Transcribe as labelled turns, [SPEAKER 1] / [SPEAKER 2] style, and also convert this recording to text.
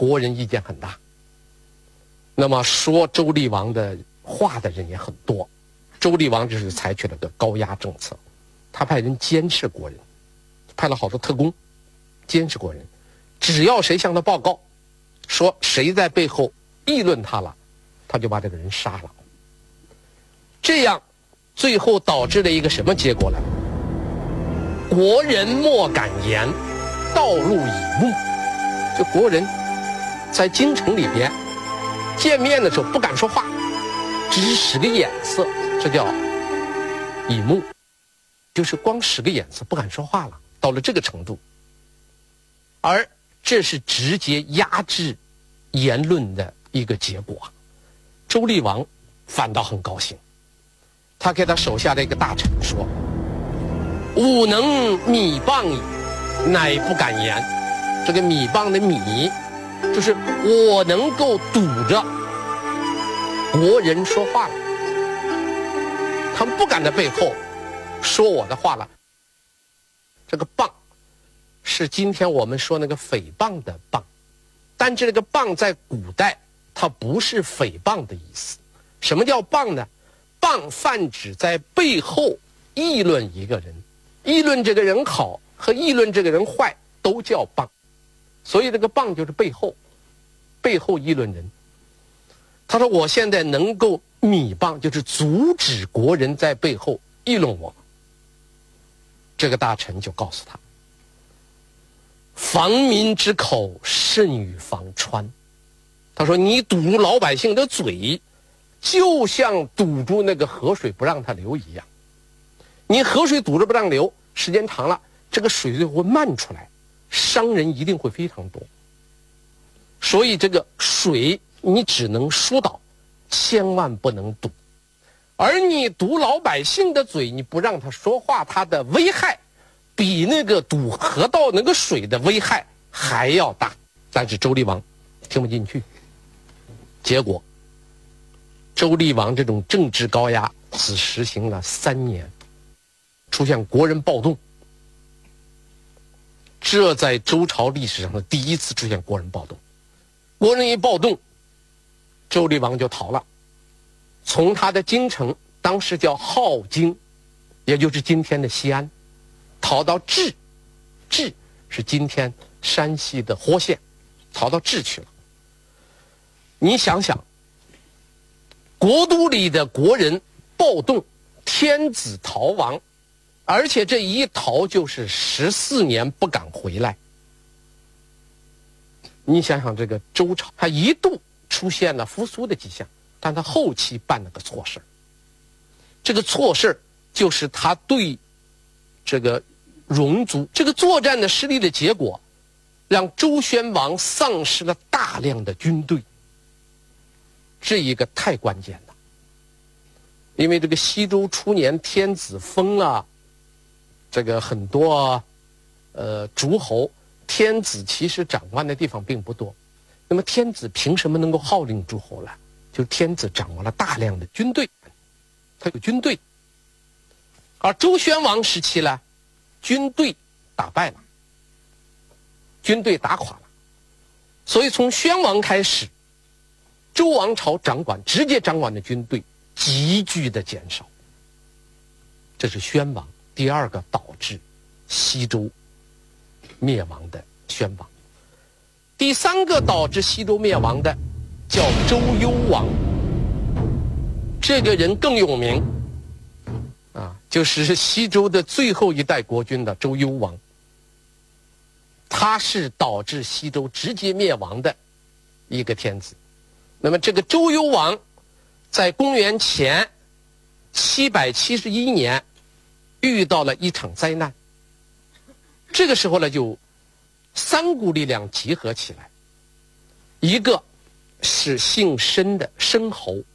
[SPEAKER 1] 国人意见很大。那么说周厉王的话的人也很多。周厉王就是采取了个高压政策，他派人监视国人，派了好多特工监视国人，只要谁向他报告说谁在背后议论他了，他就把这个人杀了。这样最后导致了一个什么结果呢？国人莫敢言，道路以目。就国人在京城里边见面的时候不敢说话，只使个眼色，这叫以目，就是光使个眼色不敢说话了，到了这个程度。而这是直接压制言论的一个结果。周厉王反倒很高兴，他给他手下的一个大臣说：“吾能米谤矣，乃不敢言。”这个米谤的米，就是我能够堵着国人说话了，他们不敢在背后说我的话了。这个谤是今天我们说那个诽谤的谤，但这个谤在古代它不是诽谤的意思。什么叫谤呢？谤泛指在背后议论一个人，议论这个人好和议论这个人坏都叫谤。所以这个谤就是背后议论人。他说我现在能够米谤，就是阻止国人在背后议论我。这个大臣就告诉他：防民之口，甚于防川。他说你堵住老百姓的嘴，就像堵住那个河水不让它流一样。你河水堵着不让流，时间长了，这个水就会漫出来，伤人一定会非常多。所以这个水你只能疏导，千万不能堵。而你堵老百姓的嘴，你不让他说话，他的危害比那个堵河道那个水的危害还要大。但是周厉王听不进去，结果周厉王这种政治高压只实行了3年，出现国人暴动。这在周朝历史上的第一次出现国人暴动。国人一暴动，周厉王就逃了，从他的京城，当时叫镐京，也就是今天的西安，逃到治，治是今天山西的霍县，逃到治去了。你想想，国都里的国人暴动，天子逃亡，而且这一逃就是14年不敢回来。你想想，这个周朝他一度出现了复苏的迹象，但他后期办了个错事。这个错事就是他对这个戎族这个作战的失利的结果，让周宣王丧失了大量的军队。这一个太关键了，因为这个西周初年天子封了这个很多诸侯，天子其实掌管的地方并不多。那么天子凭什么能够号令诸侯呢？就是天子掌握了大量的军队，他有军队。而周宣王时期呢，军队打败了，军队打垮了，所以从宣王开始，周王朝直接掌管的军队急剧的减少。这是宣王第2个导致西周灭亡的宣王。第3个导致西周灭亡的叫周幽王，这个人更有名啊，就是西周的最后一代国君的周幽王。他是导致西周直接灭亡的一个天子。那么这个周幽王在公元前771年遇到了一场灾难。这个时候呢，就3股力量集合起来，一个是姓申的申侯，